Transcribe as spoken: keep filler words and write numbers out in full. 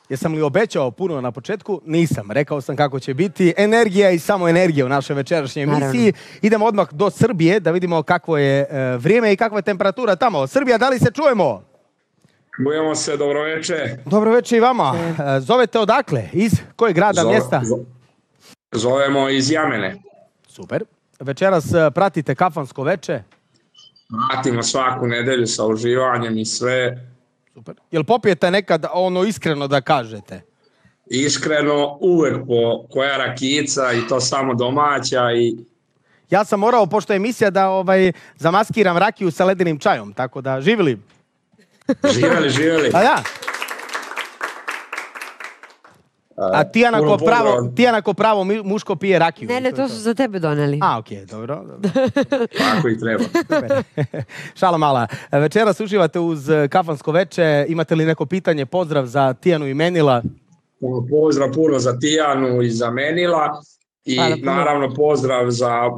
Jesam li obećao puno na početku? Nisam. Rekao sam kako će biti. Energija i samo energija u našoj večerašnjoj emisiji. Naravno. Idemo odmah do Srbije da vidimo kakvo je e, vrijeme i kakva je temperatura tamo. Srbija, da li se čujemo? Čujemo se, dobroveče. Dobroveče i vama. E, zovete odakle? Iz kojeg grada, Zove, mjesta? Zovemo iz Jamene. Super. Večeras pratite kafansko veče? Pratimo svaku nedelju sa uživanjem i sve. Super. Jel popijete nekad ono iskreno da kažete? Iskreno, uvek po koja rakica i to samo domaća i... Ja sam morao, pošto je emisija, da ovaj, zamaskiram rakiju sa ledenim čajom, tako da živjeli. Živjeli, živjeli. A da. A Tijana ko pravo, Tijana ko pravo muško pije rakiju. Ne, ne, to su za tebe doneli. A, okej, okay, dobro. dobro. Tako i treba. Šala mala. Večeras uživate uz kafansko veče. Imate li neko pitanje, pozdrav za Tijanu i Menila? Pozdrav puno za Tijanu i za Menila. I naravno pozdrav za